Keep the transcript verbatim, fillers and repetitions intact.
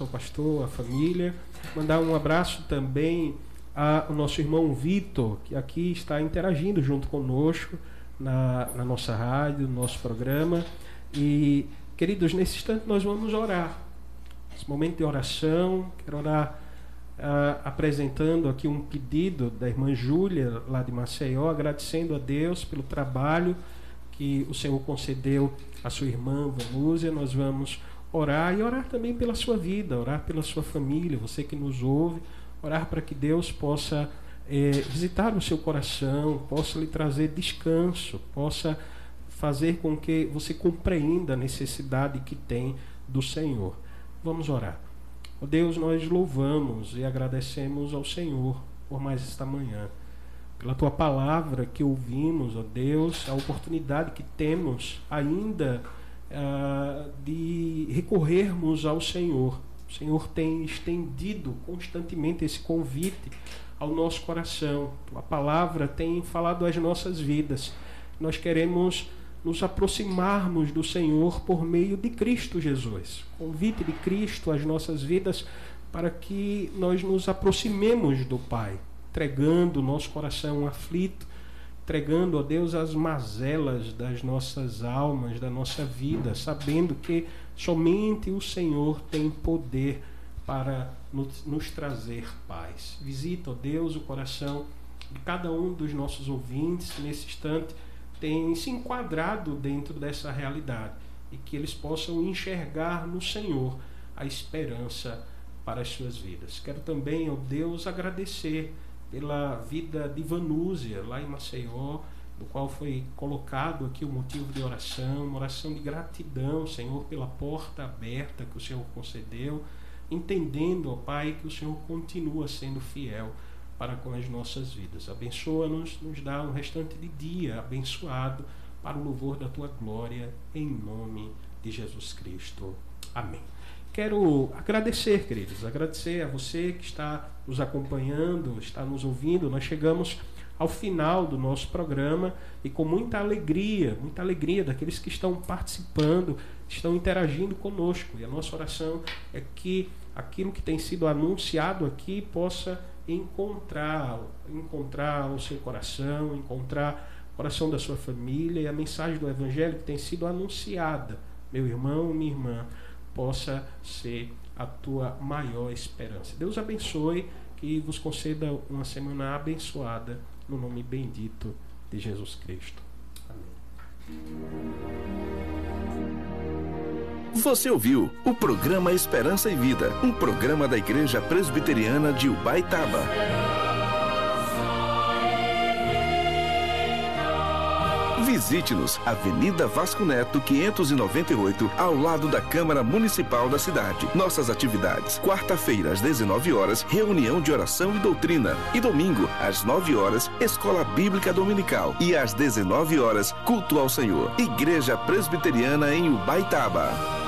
pastor, a família. Mandar um abraço também ao nosso irmão Vitor, que aqui está interagindo junto conosco na, na nossa rádio, no nosso programa. E, queridos, nesse instante nós vamos orar. Esse momento de oração, quero orar uh, apresentando aqui um pedido da irmã Júlia, lá de Maceió, agradecendo a Deus pelo trabalho que o Senhor concedeu à sua irmã Vanúzia. Nós vamos orar e orar também pela sua vida, orar pela sua família, você que nos ouve, orar para que Deus possa eh, visitar o seu coração, possa lhe trazer descanso, possa fazer com que você compreenda a necessidade que tem do Senhor. Vamos orar. Ó Deus, nós louvamos e agradecemos ao Senhor por mais esta manhã, pela Tua palavra que ouvimos, ó Deus, a oportunidade que temos ainda Uh, de recorrermos ao Senhor. O Senhor tem estendido constantemente esse convite ao nosso coração. A palavra tem falado às nossas vidas. Nós queremos nos aproximarmos do Senhor por meio de Cristo Jesus. O convite de Cristo às nossas vidas para que nós nos aproximemos do Pai, entregando o nosso coração aflito, entregando a Deus as mazelas das nossas almas, da nossa vida, sabendo que somente o Senhor tem poder para nos, nos trazer paz. Visita, ó Deus, o coração de cada um dos nossos ouvintes que nesse instante tem se enquadrado dentro dessa realidade e que eles possam enxergar no Senhor a esperança para as suas vidas. Quero também, ó Deus, agradecer pela vida de Vanúzia, lá em Maceió, do qual foi colocado aqui o motivo de oração, uma oração de gratidão, Senhor, pela porta aberta que o Senhor concedeu, entendendo, ó Pai, que o Senhor continua sendo fiel para com as nossas vidas. Abençoa-nos, nos dá um restante de dia abençoado para o louvor da Tua glória, em nome de Jesus Cristo. Amém. Quero agradecer, queridos, agradecer a você que está nos acompanhando, está nos ouvindo. Nós chegamos ao final do nosso programa e com muita alegria, muita alegria daqueles que estão participando, estão interagindo conosco. E a nossa oração é que aquilo que tem sido anunciado aqui possa encontrar, encontrar o seu coração, encontrar o coração da sua família, e a mensagem do Evangelho que tem sido anunciada, meu irmão, minha irmã, possa ser a tua maior esperança. Deus abençoe, que vos conceda uma semana abençoada, no nome bendito de Jesus Cristo. Amém. Você ouviu o programa Esperança e Vida, um programa da Igreja Presbiteriana de Ubaitaba. Visite-nos, Avenida Vasco Neto, quinhentos e noventa e oito, ao lado da Câmara Municipal da cidade. Nossas atividades: quarta-feira, às dezenove horas, reunião de oração e doutrina. E domingo, às nove horas, Escola Bíblica Dominical. E às dezenove horas, culto ao Senhor. Igreja Presbiteriana em Ubaitaba.